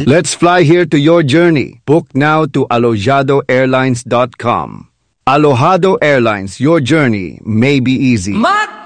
Let's fly here to your journey. Book now to alojadoairlines.com. Alojado Airlines, your journey may be easy.